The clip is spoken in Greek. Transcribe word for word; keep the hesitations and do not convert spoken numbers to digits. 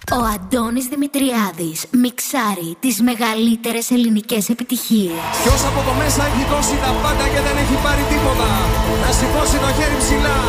Ο Αντώνης Δημητριάδης μιξάρει τις μεγαλύτερες ελληνικές επιτυχίες. Ποιος από το μέσα έχει δώσει τα πάντα και δεν έχει πάρει τίποτα, να σηκώσει το χέρι ψηλά.